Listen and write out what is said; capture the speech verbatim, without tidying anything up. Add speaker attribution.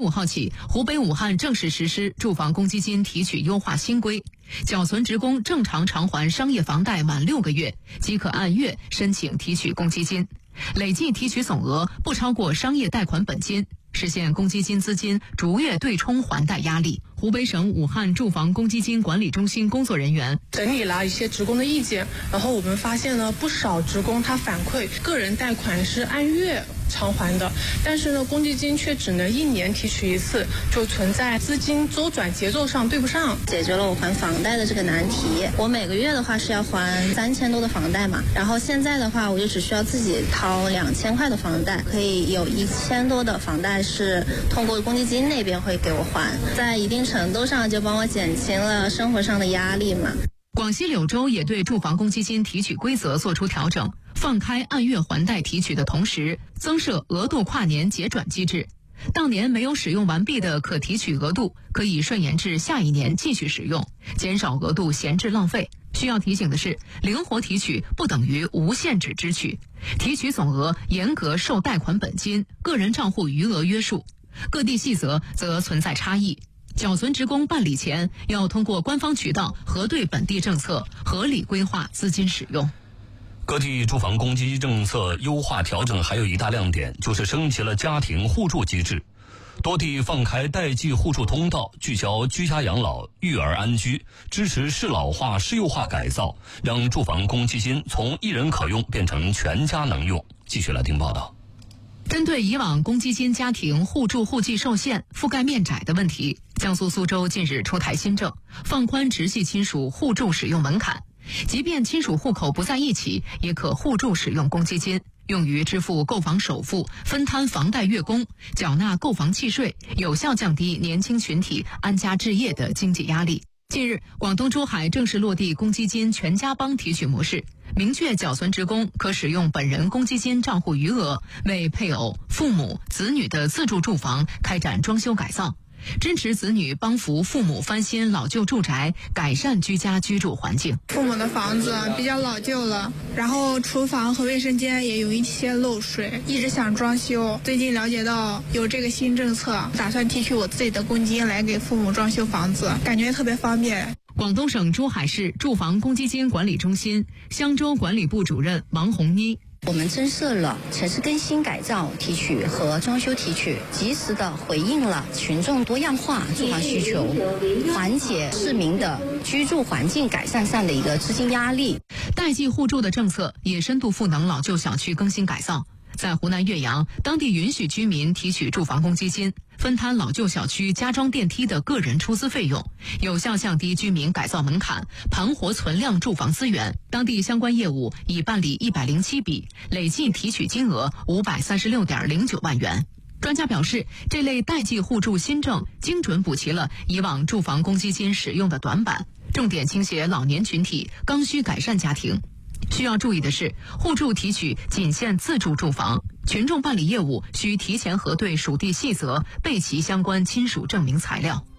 Speaker 1: 五号起，湖北武汉正式实施住房公积金提取优化新规，缴存职工正常偿还商业房贷满六个月，即可按月申请提取公积金，累计提取总额不超过商业贷款本金，实现公积金资金逐月对冲还贷压力。湖北省武汉住房公积金管理中心工作人员
Speaker 2: 整理了一些职工的意见，然后我们发现呢，不少职工他反馈个人贷款是按月偿还的，但是呢，公积金却只能一年提取一次，就存在资金周转节奏上对不上，
Speaker 3: 解决了我还房贷的这个难题。我每个月的话是要还三千多的房贷嘛，然后现在的话我就只需要自己掏两千块的房贷，可以有一千多的房贷是通过公积金那边会给我还，在一定程度上就帮我减轻了生活上的压力嘛。
Speaker 1: 广西柳州也对住房公积金提取规则作出调整，放开按月还贷提取的同时，增设额度跨年结转机制。当年没有使用完毕的可提取额度，可以顺延至下一年继续使用，减少额度闲置浪费。需要提醒的是，灵活提取不等于无限制支取，提取总额严格受贷款本金、个人账户余额约束，各地细则则存在差异。缴存职工办理前，要通过官方渠道核对本地政策，合理规划资金使用。
Speaker 4: 各地住房公积金政策优化调整还有一大亮点，就是升级了家庭互助机制。多地放开代际互助通道，聚焦居家养老、育儿安居，支持适老化、适幼化改造，让住房公积金从一人可用变成全家能用。继续来听报道。
Speaker 1: 针对以往公积金家庭互助户籍受限、覆盖面窄的问题，江苏苏州近日出台新政，放宽直系亲属互助使用门槛，即便亲属户口不在一起，也可互助使用公积金，用于支付购房首付、分摊房贷月供、缴纳购房契税，有效降低年轻群体安家置业的经济压力。近日，广东珠海正式落地公积金全家帮提取模式，明确缴存职工可使用本人公积金账户余额为配偶、父母、子女的自住住房开展装修改造，支持子女帮扶父母翻新老旧住宅，改善居家居住环境。
Speaker 5: 父母的房子比较老旧了，然后厨房和卫生间也有一些漏水，一直想装修。最近了解到有这个新政策，打算提取我自己的公积金来给父母装修房子，感觉特别方便。
Speaker 1: 广东省珠海市住房公积金管理中心香洲管理部主任王红妮，
Speaker 3: 我们增设了城市更新改造提取和装修提取，及时的回应了群众多样化住房需求，缓解市民的居住环境改善上的一个资金压力。
Speaker 1: 代际互助的政策也深度赋能老旧小区更新改造。在湖南岳阳，当地允许居民提取住房公积金，分摊老旧小区加装电梯的个人出资费用，有效降低居民改造门槛，盘活存量住房资源。当地相关业务已办理一百零七笔，累计提取金额五百三十六点零九万元。专家表示，这类代际互助新政精准补齐了以往住房公积金使用的短板，重点倾斜老年群体、刚需改善家庭。需要注意的是，互助提取仅限自住住房，群众办理业务需提前核对属地细则，备齐相关亲属证明材料。